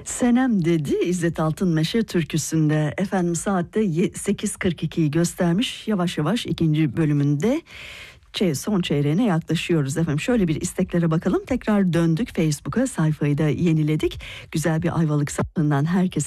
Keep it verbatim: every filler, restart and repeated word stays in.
Senem dedi İzzet Altınmeşe türküsünde. Efendim saatte sekiz kırk ikiyi göstermiş. Yavaş yavaş ikinci bölümünde son çeyreğine yaklaşıyoruz efendim. Şöyle bir isteklere bakalım. Tekrar döndük Facebook'a, sayfayı da yeniledik. Güzel bir Ayvalık sabahından herkese